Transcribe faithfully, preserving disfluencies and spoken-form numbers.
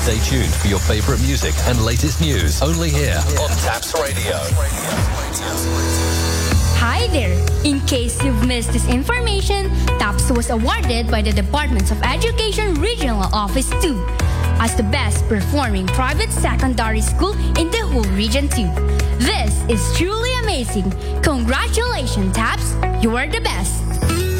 Stay tuned for your favorite music and latest news only here on Taps Radio. Hi there! In case you've missed this information, TAPS was awarded by the Department of Education Regional Office two as the best performing private secondary school in the whole region two. This is truly amazing. Congratulations, TAPS! You are the best!